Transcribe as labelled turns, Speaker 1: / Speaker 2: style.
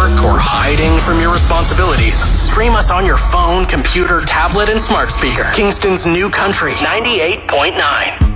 Speaker 1: work or hiding from your responsibilities, stream us on your phone, computer, tablet, and smart speaker. Kingston's New Country 98.9.